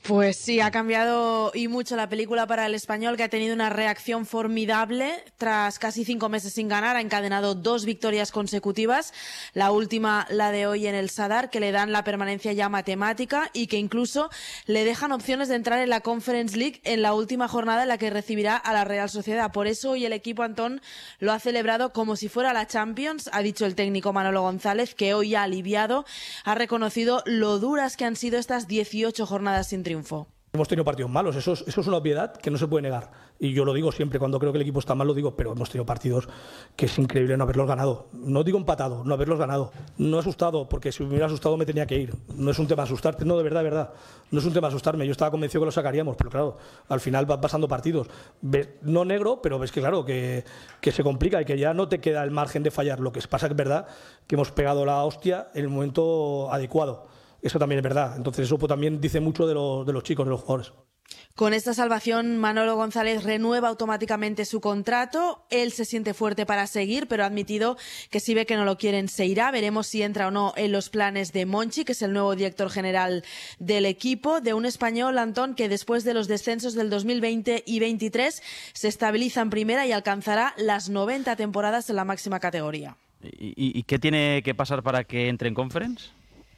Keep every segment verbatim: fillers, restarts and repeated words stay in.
Pues sí, ha cambiado y mucho la película para el Español, que ha tenido una reacción formidable. Tras casi cinco meses sin ganar, ha encadenado dos victorias consecutivas. La última, la de hoy en el Sadar, que le dan la permanencia ya matemática y que incluso le dejan opciones de entrar en la Conference League en la última jornada en la que recibirá a la Real Sociedad. Por eso hoy el equipo, Antón, lo ha celebrado como si fuera la Champions. Ha dicho el técnico Manolo González que hoy ha aliviado, ha reconocido lo duras que han sido estas dieciocho jornadas sin triunfo. Hemos tenido partidos malos, eso es, eso es una obviedad que no se puede negar. Y yo lo digo siempre, cuando creo que el equipo está mal lo digo, pero hemos tenido partidos que es increíble no haberlos ganado. No digo empatado, no haberlos ganado. No he asustado, porque si me hubiera asustado me tenía que ir. No es un tema asustarte, no, de verdad, de verdad. No es un tema asustarme, yo estaba convencido que lo sacaríamos, pero claro, al final van pasando partidos. Ves, no negro, pero ves que claro, que, que se complica y que ya no te queda el margen de fallar. Lo que pasa que es verdad que hemos pegado la hostia en el momento adecuado. Eso también es verdad. Entonces eso pues, también dice mucho de los, de los chicos, de los jugadores. Con esta salvación, Manolo González renueva automáticamente su contrato. Él se siente fuerte para seguir, pero ha admitido que si ve que no lo quieren, se irá. Veremos si entra o no en los planes de Monchi, que es el nuevo director general del equipo, de un español, Antón, que después de los descensos del dos mil veinte y veintitrés se estabiliza en primera y alcanzará las noventa temporadas en la máxima categoría. ¿Y, y, y qué tiene que pasar para que entre en Conference?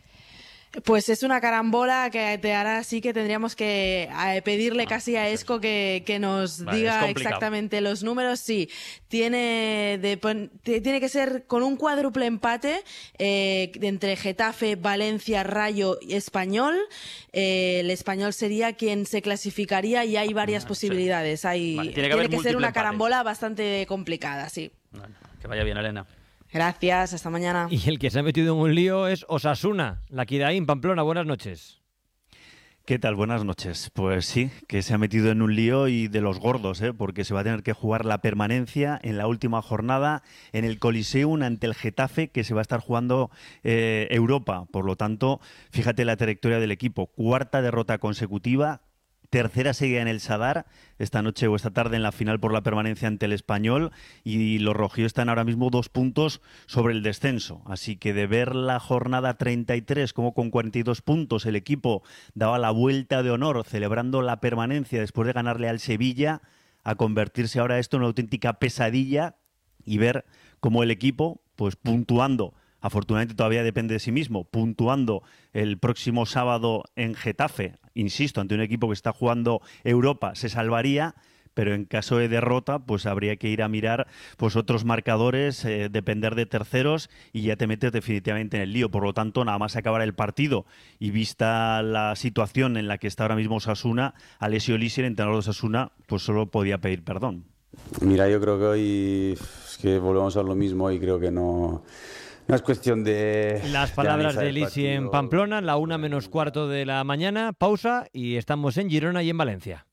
Pues es una carambola que te hará así que tendríamos que pedirle ah, casi a Esco que, que nos vale, diga exactamente los números. Sí, tiene, de, tiene que ser con un cuádruple empate eh, entre Getafe, Valencia, Rayo y Español. Eh, el Español sería quien se clasificaría y hay varias ah, posibilidades. Sí. Hay, vale, tiene que, tiene que ser una carambola empates. Bastante complicada, sí. Bueno, que vaya bien, Elena. Gracias, hasta mañana. Y el que se ha metido en un lío es Osasuna, la Kidaín, Pamplona. Buenas noches. ¿Qué tal? Buenas noches. Pues sí, que se ha metido en un lío y de los gordos, ¿eh? Porque se va a tener que jugar la permanencia en la última jornada en el Coliseum ante el Getafe, que se va a estar jugando eh, Europa. Por lo tanto, fíjate la trayectoria del equipo. Cuarta derrota consecutiva. Tercera seguida en el Sadar, esta noche o esta tarde en la final por la permanencia ante el Español, y los rojillos están ahora mismo dos puntos sobre el descenso. Así que de ver la jornada treinta y tres como con cuarenta y dos puntos el equipo daba la vuelta de honor celebrando la permanencia después de ganarle al Sevilla, a convertirse ahora esto en una auténtica pesadilla y ver cómo el equipo, pues puntuando, afortunadamente todavía depende de sí mismo, puntuando el próximo sábado en Getafe, insisto, ante un equipo que está jugando Europa, se salvaría, pero en caso de derrota, pues habría que ir a mirar pues otros marcadores, eh, depender de terceros y ya te metes definitivamente en el lío. Por lo tanto, nada más acabar el partido y vista la situación en la que está ahora mismo Osasuna, Alessio Lisi, el entrenador de Osasuna, pues solo podía pedir perdón. Mira, yo creo que hoy es que volvemos a lo mismo y creo que no... No es cuestión de... Las palabras de Lisi en Pamplona, la una menos cuarto de la mañana, pausa y estamos en Girona y en Valencia.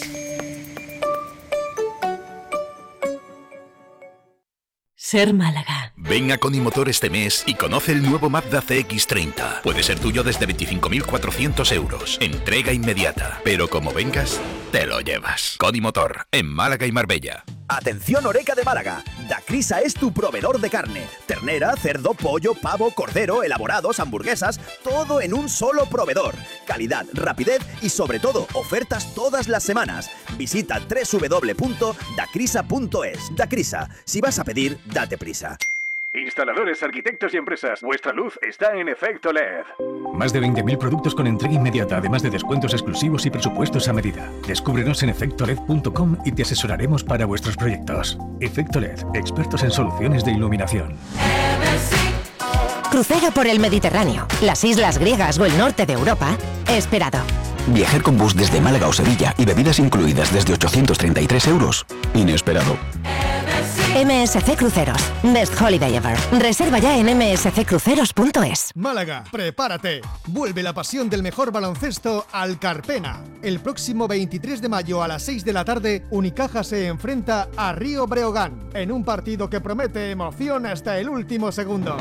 Ser Málaga. Ven a Conimotor este mes y conoce el nuevo Mazda C X treinta. Puede ser tuyo desde veinticinco mil cuatrocientos euros. Entrega inmediata. Pero como vengas, te lo llevas. Conimotor, en Málaga y Marbella. Atención Oreca de Málaga, Dacrisa es tu proveedor de carne, ternera, cerdo, pollo, pavo, cordero, elaborados, hamburguesas, todo en un solo proveedor. Calidad, rapidez y sobre todo ofertas todas las semanas. Visita doble u doble u doble u punto dacrisa punto es. Dacrisa, si vas a pedir, date prisa. Instaladores, arquitectos y empresas, vuestra luz está en Efecto L E D. Más de veinte mil productos con entrega inmediata, además de descuentos exclusivos y presupuestos a medida. Descúbrenos en efecto led punto com y te asesoraremos para vuestros proyectos. Efecto L E D, expertos en soluciones de iluminación. Crucero por el Mediterráneo, las islas griegas o el norte de Europa, esperado. Viajar con bus desde Málaga o Sevilla y bebidas incluidas desde ochocientos treinta y tres euros, inesperado. M S C Cruceros, Best Holiday Ever. Reserva ya en eme ese ce cruceros punto es. Málaga, prepárate. Vuelve la pasión del mejor baloncesto al Carpena. El próximo veintitrés de mayo a las seis de la tarde, Unicaja se enfrenta a Río Breogán en un partido que promete emoción hasta el último segundo.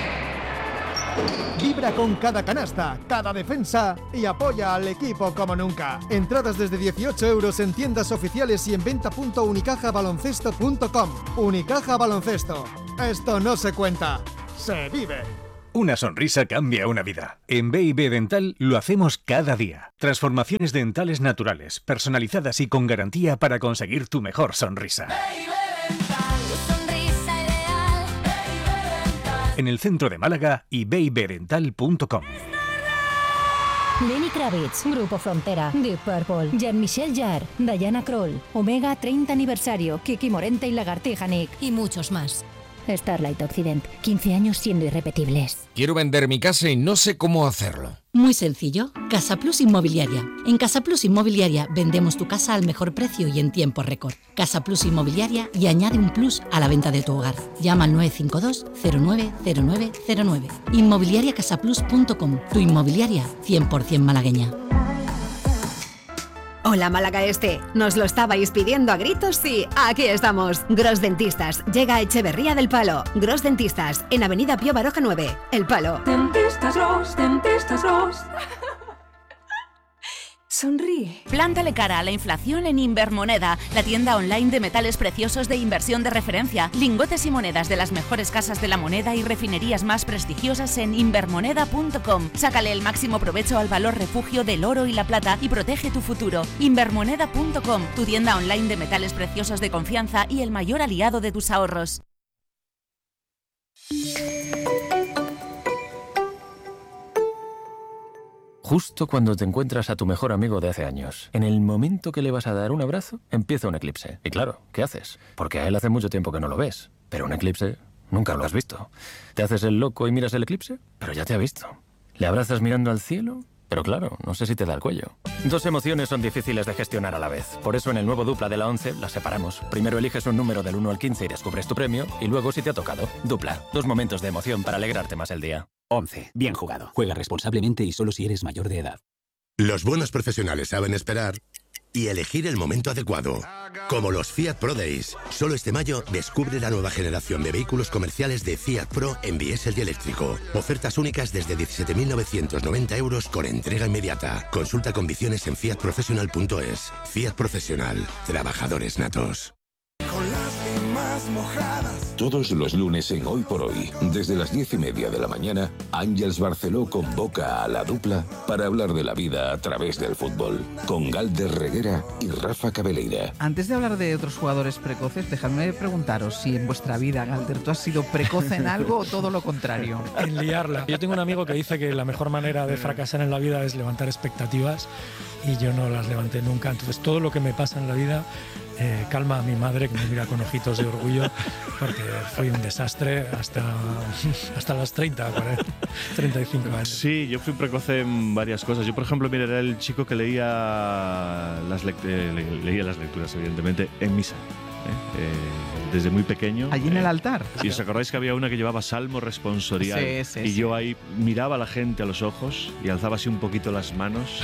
Vibra con cada canasta, cada defensa y apoya al equipo como nunca. Entradas desde dieciocho euros en tiendas oficiales y en venta punto unicaja baloncesto punto com. Unicaja Baloncesto. Esto no se cuenta, se vive. Una sonrisa cambia una vida. En B y B Dental lo hacemos cada día. Transformaciones dentales naturales, personalizadas y con garantía para conseguir tu mejor sonrisa. En el centro de Málaga y b y b dental punto com. Lenny Kravitz, Grupo Frontera, Deep Purple, Jean-Michel Jarre, Diana Krall, Omega treinta aniversario, Kiki Morente y Lagartija Nick y muchos más. Starlight Occident, quince años siendo irrepetibles. Quiero vender mi casa y no sé cómo hacerlo. Muy sencillo, Casa Plus Inmobiliaria. En Casa Plus Inmobiliaria vendemos tu casa al mejor precio y en tiempo récord. Casa Plus Inmobiliaria y añade un plus a la venta de tu hogar. Llama al nueve cinco dos cero nueve cero nueve cero nueve. inmobiliaria casa plus punto com. Tu inmobiliaria cien por ciento malagueña. Hola Málaga Este, nos lo estabais pidiendo a gritos y aquí estamos. Gros Dentistas, llega a Echeverría del Palo. Gros Dentistas, en Avenida Pío Baroja nueve, El Palo. Dentistas Gros, Dentistas Gros. Sonríe. Plántale cara a la inflación en Invermoneda, la tienda online de metales preciosos de inversión de referencia. Lingotes y monedas de las mejores casas de la moneda y refinerías más prestigiosas en invermoneda punto com. Sácale el máximo provecho al valor refugio del oro y la plata y protege tu futuro. Invermoneda punto com, tu tienda online de metales preciosos de confianza y el mayor aliado de tus ahorros. Justo cuando te encuentras a tu mejor amigo de hace años, en el momento que le vas a dar un abrazo, empieza un eclipse. Y claro, ¿qué haces? Porque a él hace mucho tiempo que no lo ves. Pero un eclipse nunca lo has visto. ¿Te haces el loco y miras el eclipse? Pero ya te ha visto. ¿Le abrazas mirando al cielo? Pero claro, no sé si te da el cuello. Dos emociones son difíciles de gestionar a la vez. Por eso en el nuevo Dupla de la once las separamos. Primero eliges un número del uno al quince y descubres tu premio. Y luego si te ha tocado. Dupla. Dos momentos de emoción para alegrarte más el día. once. Bien jugado. Juega responsablemente y solo si eres mayor de edad. Los buenos profesionales saben esperar y elegir el momento adecuado. Como los Fiat Pro Days. Solo este mayo descubre la nueva generación de vehículos comerciales de Fiat Pro en diésel y eléctrico. Ofertas únicas desde diecisiete mil novecientos noventa euros con entrega inmediata. Consulta condiciones en fiat professional punto es. Fiat Profesional. Trabajadores natos. Con las limas mojadas. Todos los lunes en Hoy por Hoy, desde las diez y media de la mañana, Ángels Barceló convoca a la dupla para hablar de la vida a través del fútbol, con Galder Reguera y Rafa Cabeleira. Antes de hablar de otros jugadores precoces, dejadme preguntaros si en vuestra vida, Galder, ¿tú has sido precoz en algo o todo lo contrario? En liarla. Yo tengo un amigo que dice que la mejor manera de fracasar en la vida es levantar expectativas y yo no las levanté nunca. Entonces todo lo que me pasa en la vida eh, calma a mi madre, que me mira con ojitos de orgullo, porque fui un desastre hasta, hasta los treinta, treinta y cinco años. Sí, yo fui precoz en varias cosas. Yo, por ejemplo, mira, era el chico que leía las, lect eh, le leía las lecturas, evidentemente, en misa. ¿eh? Eh, desde muy pequeño. Allí en el altar. ¿Y os acordáis que había una que llevaba Salmo responsorial? Sí, sí, y sí. yo ahí miraba a la gente a los ojos y alzaba así un poquito las manos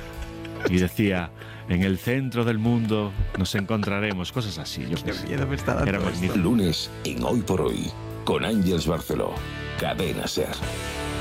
y decía: en el centro del mundo nos encontraremos, cosas así. Yo Qué miedo me está dando. Era magnífico. Lunes en Hoy por Hoy, con Ángels Barceló. Cadena Ser.